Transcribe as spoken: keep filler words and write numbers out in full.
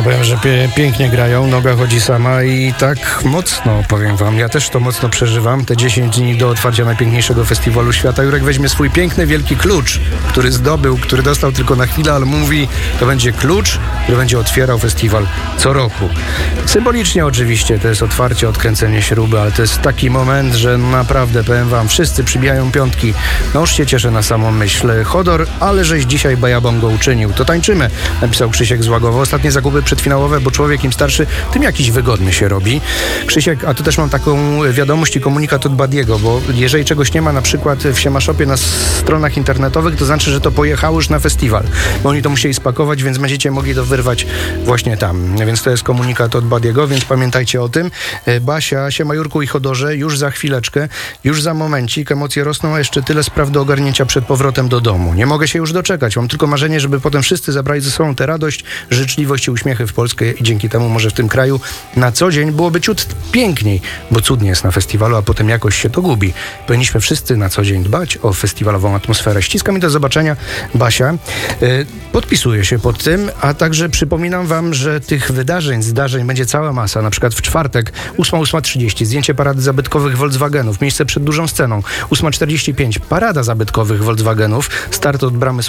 No powiem, że pie- pięknie grają, noga chodzi sama i tak mocno, powiem wam, ja też to mocno przeżywam, te dziesięć dni do otwarcia najpiękniejszego festiwalu świata. Jurek weźmie swój piękny, wielki klucz, który zdobył, który dostał tylko na chwilę, ale mówi, to będzie klucz, który będzie otwierał festiwal co roku. Symbolicznie oczywiście, to jest otwarcie, odkręcenie śruby, ale to jest taki moment, że naprawdę, powiem wam, wszyscy przybijają piątki. No już się cieszę na samą myśl. Chodor, ale żeś dzisiaj bajabongo uczynił. To tańczymy, napisał Krzysiek z Łagowa. Ostatnie zakupy przedfinałowe, bo człowiek im starszy, tym jakiś wygodny się robi. Krzysiek, a tu też mam taką wiadomość i komunikat od Badiego, bo jeżeli czegoś nie ma na przykład w Siemaszopie na stronach internetowych, to znaczy, że to pojechało już na festiwal. Bo oni to musieli spakować, więc będziecie mogli to wyrwać właśnie tam. Więc to jest komunikat od Badiego, więc pamiętajcie o tym. Basia, siema Jurku i Chodorze, już za chwileczkę, już za momencik, emocje rosną, a jeszcze tyle spraw do ogarnięcia przed powrotem do domu. Nie mogę się już doczekać. Mam tylko marzenie, żeby potem wszyscy zabrali ze sobą tę radość, życzliwość i uśmiechy w Polskę i dzięki temu może w tym kraju na co dzień byłoby ciut piękniej, bo cudnie jest na festiwalu, a potem jakoś się to gubi. Powinniśmy wszyscy na co dzień dbać o festiwalową atmosferę. Ściskam i do zobaczenia, Basia. Yy, podpisuję się pod tym, a także przypominam wam, że tych wydarzeń, zdarzeń będzie cała masa. Na przykład w czwartek ósma, ósma trzydzieści zdjęcie parady zabytkowych Volkswagenów, miejsce przed dużą sceną. ósma czterdzieści pięć parada zabytkowych Volkswagenów, start od bramy